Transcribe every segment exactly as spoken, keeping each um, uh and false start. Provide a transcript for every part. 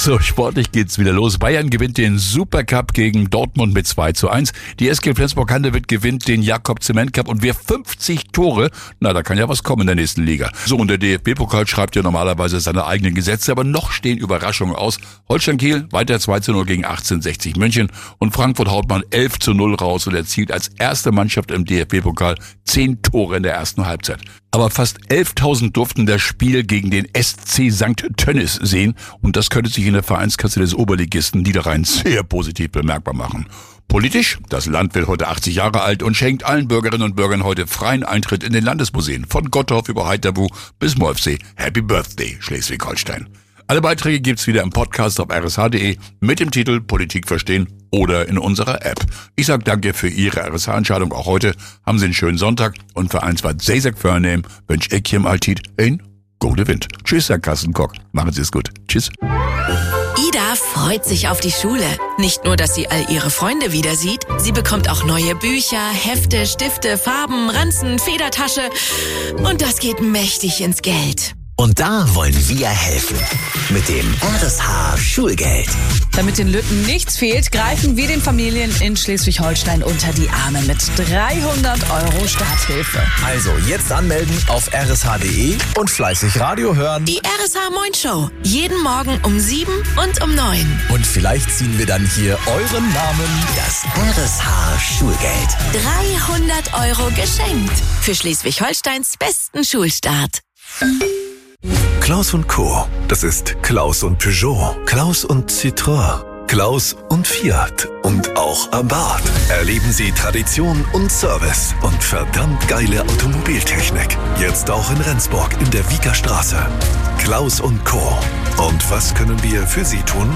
So, sportlich geht's wieder los. Bayern gewinnt den Supercup gegen Dortmund mit zwei zu eins. Die S G Flensburg-Handewitt gewinnt den Jakob-Zement-Cup und wer fünfzig Tore, na, da kann ja was kommen in der nächsten Liga. So, und der D F B-Pokal schreibt ja normalerweise seine eigenen Gesetze, aber noch stehen Überraschungen aus. Holstein Kiel weiter zwei zu null gegen achtzehnhundertsechzig München und Frankfurt haut man elf zu null raus und erzielt als erste Mannschaft im D F B-Pokal zehn Tore in der ersten Halbzeit. Aber fast elftausend durften das Spiel gegen den S C Sankt Tönnis sehen und das könnte sich in der Vereinskasse des Oberligisten Niederrhein sehr positiv bemerkbar machen. Politisch, das Land wird heute achtzig Jahre alt und schenkt allen Bürgerinnen und Bürgern heute freien Eintritt in den Landesmuseen. Von Gottorf über Heiterbu bis Molfsee. Happy Birthday, Schleswig-Holstein. Alle Beiträge gibt's wieder im Podcast auf r s h punkt d e mit dem Titel Politik verstehen oder in unserer App. Ich sag danke für Ihre R S H-Entscheidung auch heute. Haben Sie einen schönen Sonntag und für eins, was Sie sich vornehmen, wünsche ich hier Altit ein gute Wind. Tschüss, Herr Kassenkock. Machen Sie es gut. Tschüss. Ida freut sich auf die Schule. Nicht nur, dass sie all ihre Freunde wieder sieht, sie bekommt auch neue Bücher, Hefte, Stifte, Farben, Ranzen, Federtasche und das geht mächtig ins Geld. Und da wollen wir helfen. Mit dem R S H-Schulgeld. Damit den Lütten nichts fehlt, greifen wir den Familien in Schleswig-Holstein unter die Arme mit dreihundert Euro Starthilfe. Also jetzt anmelden auf r s h punkt d e und fleißig Radio hören. Die R S H Moin Show. Jeden Morgen um sieben und um neun. Und vielleicht ziehen wir dann hier euren Namen. Das R S H-Schulgeld. dreihundert Euro geschenkt. Für Schleswig-Holsteins besten Schulstart. Klaus und Co. Das ist Klaus und Peugeot, Klaus und Citroën, Klaus und Fiat und auch Abarth. Erleben Sie Tradition und Service und verdammt geile Automobiltechnik. Jetzt auch in Rendsburg in der Wieker Straße. Klaus und Co. Und was können wir für Sie tun?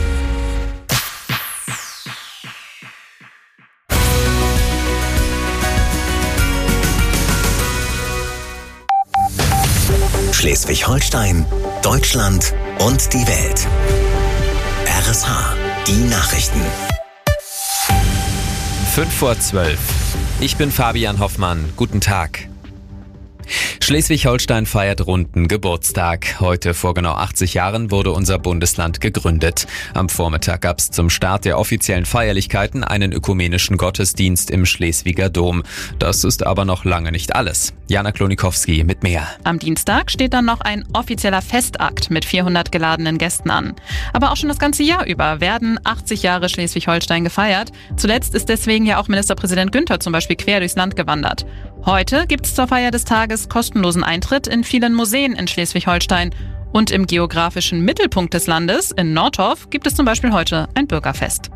Schleswig-Holstein, Deutschland und die Welt. R S H, die Nachrichten. Fünf vor zwölf. Ich bin Fabian Hoffmann. Guten Tag. Schleswig-Holstein feiert runden Geburtstag. Heute vor genau achtzig Jahren wurde unser Bundesland gegründet. Am Vormittag gab es zum Start der offiziellen Feierlichkeiten einen ökumenischen Gottesdienst im Schleswiger Dom. Das ist aber noch lange nicht alles. Jana Klonikowski mit mehr. Am Dienstag steht dann noch ein offizieller Festakt mit vierhundert geladenen Gästen an. Aber auch schon das ganze Jahr über werden achtzig Jahre Schleswig-Holstein gefeiert. Zuletzt ist deswegen ja auch Ministerpräsident Günther zum Beispiel quer durchs Land gewandert. Heute gibt es zur Feier des Tages kostenlosen Eintritt in vielen Museen in Schleswig-Holstein. Und im geografischen Mittelpunkt des Landes, in Nordhof, gibt es zum Beispiel heute ein Bürgerfest.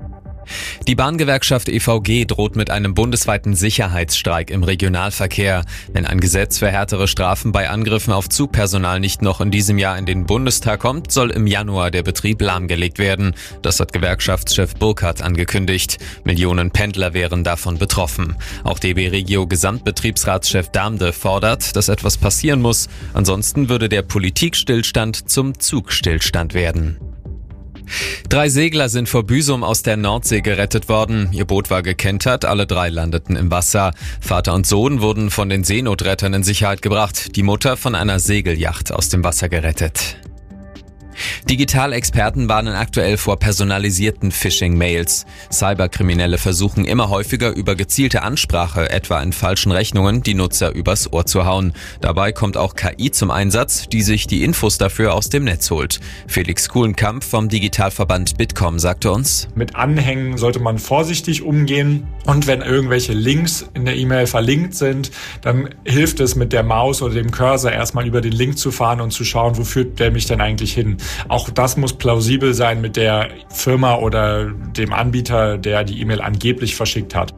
Die Bahngewerkschaft E V G droht mit einem bundesweiten Sicherheitsstreik im Regionalverkehr. Wenn ein Gesetz für härtere Strafen bei Angriffen auf Zugpersonal nicht noch in diesem Jahr in den Bundestag kommt, soll im Januar der Betrieb lahmgelegt werden. Das hat Gewerkschaftschef Burkhardt angekündigt. Millionen Pendler wären davon betroffen. Auch D B Regio Gesamtbetriebsratschef Damde fordert, dass etwas passieren muss. Ansonsten würde der Politikstillstand zum Zugstillstand werden. Drei Segler sind vor Büsum aus der Nordsee gerettet worden. Ihr Boot war gekentert, alle drei landeten im Wasser. Vater und Sohn wurden von den Seenotrettern in Sicherheit gebracht, die Mutter von einer Segelyacht aus dem Wasser gerettet. Digitalexperten warnen aktuell vor personalisierten Phishing-Mails. Cyberkriminelle versuchen immer häufiger über gezielte Ansprache, etwa in falschen Rechnungen, die Nutzer übers Ohr zu hauen. Dabei kommt auch K I zum Einsatz, die sich die Infos dafür aus dem Netz holt. Felix Kuhlenkamp vom Digitalverband Bitkom sagte uns: Mit Anhängen sollte man vorsichtig umgehen und wenn irgendwelche Links in der E-Mail verlinkt sind, dann hilft es mit der Maus oder dem Cursor erstmal über den Link zu fahren und zu schauen, wo führt der mich denn eigentlich hin. Auch das muss plausibel sein mit der Firma oder dem Anbieter, der die E-Mail angeblich verschickt hat.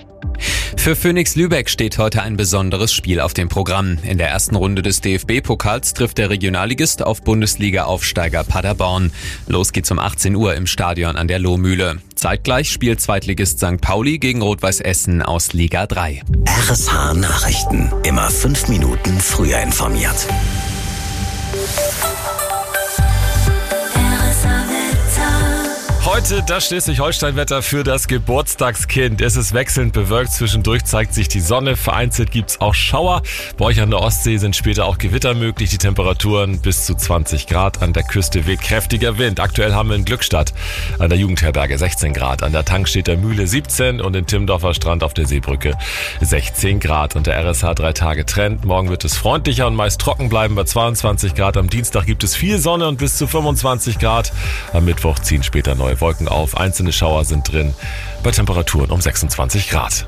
Für Phönix Lübeck steht heute ein besonderes Spiel auf dem Programm. In der ersten Runde des D F B-Pokals trifft der Regionalligist auf Bundesliga-Aufsteiger Paderborn. Los geht's um achtzehn Uhr im Stadion an der Lohmühle. Zeitgleich spielt Zweitligist Sankt Pauli gegen Rot-Weiß Essen aus Liga drei. R S H Nachrichten. Immer fünf Minuten früher informiert. Heute das Schleswig-Holstein-Wetter für das Geburtstagskind. Es ist wechselnd bewölkt, zwischendurch zeigt sich die Sonne, vereinzelt gibt's auch Schauer. Bei euch an der Ostsee sind später auch Gewitter möglich, die Temperaturen bis zu zwanzig Grad. An der Küste weht kräftiger Wind. Aktuell haben wir in Glückstadt an der Jugendherberge sechzehn Grad, an der Tankstädter Mühle siebzehn und in Timmendorfer Strand auf der Seebrücke sechzehn Grad. Und der R S H drei Tage Trend. Morgen wird es freundlicher und meist trocken bleiben bei zweiundzwanzig Grad. Am Dienstag gibt es viel Sonne und bis zu fünfundzwanzig Grad. Am Mittwoch ziehen später neue Wolken auf. Einzelne Schauer sind drin bei Temperaturen um sechsundzwanzig Grad.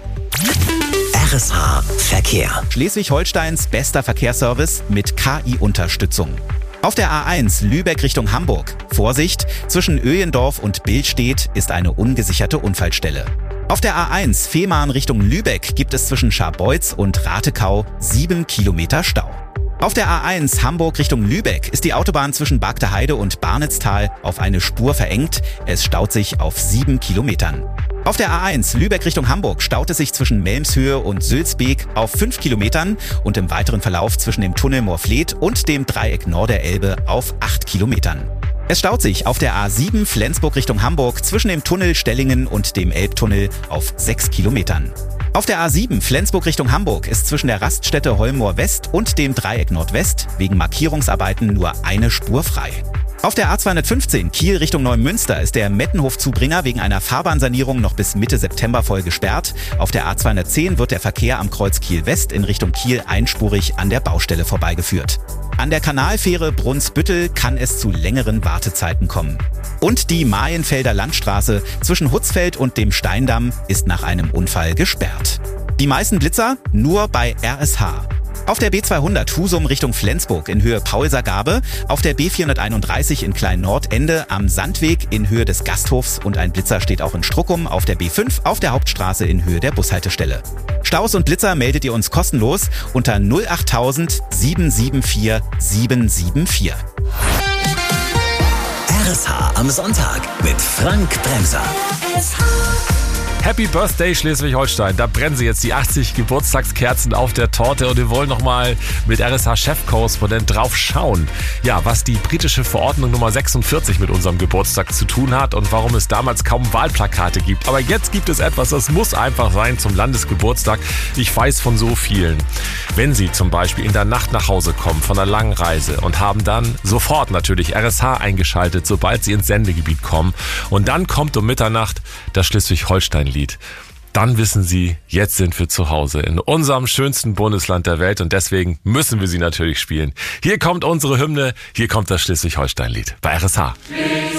R S H Verkehr. Schleswig-Holsteins bester Verkehrsservice mit K I-Unterstützung. Auf der A eins Lübeck Richtung Hamburg. Vorsicht, zwischen Öjendorf und Billstedt ist eine ungesicherte Unfallstelle. Auf der A eins Fehmarn Richtung Lübeck gibt es zwischen Scharbeutz und Ratekau sieben Kilometer Stau. Auf der A eins Hamburg Richtung Lübeck ist die Autobahn zwischen Bargteheide und Barnitztal auf eine Spur verengt. Es staut sich auf sieben Kilometern. Auf der A eins Lübeck Richtung Hamburg staut es sich zwischen Melmshöhe und Sülzbeek auf fünf Kilometern und im weiteren Verlauf zwischen dem Tunnel Moorfleet und dem Dreieck Norderelbe auf acht Kilometern. Es staut sich auf der A sieben Flensburg Richtung Hamburg zwischen dem Tunnel Stellingen und dem Elbtunnel auf sechs Kilometern. Auf der A sieben Flensburg Richtung Hamburg ist zwischen der Raststätte Holmoor West und dem Dreieck Nordwest wegen Markierungsarbeiten nur eine Spur frei. Auf der A zweihundertfünfzehn Kiel Richtung Neumünster ist der Mettenhof-Zubringer wegen einer Fahrbahnsanierung noch bis Mitte September voll gesperrt. Auf der A zweihundertzehn wird der Verkehr am Kreuz Kiel West in Richtung Kiel einspurig an der Baustelle vorbeigeführt. An der Kanalfähre Brunsbüttel kann es zu längeren Wartezeiten kommen. Und die Marienfelder Landstraße zwischen Hutzfeld und dem Steindamm ist nach einem Unfall gesperrt. Die meisten Blitzer nur bei R S H. Auf der B zweihundert Husum Richtung Flensburg in Höhe Paulsergabe, auf der B vierhunderteinunddreißig in Klein-Nordende am Sandweg in Höhe des Gasthofs und ein Blitzer steht auch in Struckum auf der B fünf auf der Hauptstraße in Höhe der Bushaltestelle. Staus und Blitzer meldet ihr uns kostenlos unter null achttausend sieben sieben vier sieben sieben vier. R S H am Sonntag mit Frank Bremser. Happy Birthday Schleswig-Holstein. Da brennen sie jetzt die achtzig Geburtstagskerzen auf der Torte und wir wollen nochmal mit R S H-Chefkorrespondent drauf schauen, ja, was die britische Verordnung Nummer sechsundvierzig mit unserem Geburtstag zu tun hat und warum es damals kaum Wahlplakate gibt. Aber jetzt gibt es etwas, das muss einfach sein zum Landesgeburtstag. Ich weiß von so vielen. Wenn Sie zum Beispiel in der Nacht nach Hause kommen von einer langen Reise und haben dann sofort natürlich R S H eingeschaltet, sobald Sie ins Sendegebiet kommen und dann kommt um Mitternacht das Schleswig-Holstein Lied. Dann wissen Sie, jetzt sind wir zu Hause in unserem schönsten Bundesland der Welt und deswegen müssen wir sie natürlich spielen. Hier kommt unsere Hymne, hier kommt das Schleswig-Holstein-Lied bei R S H.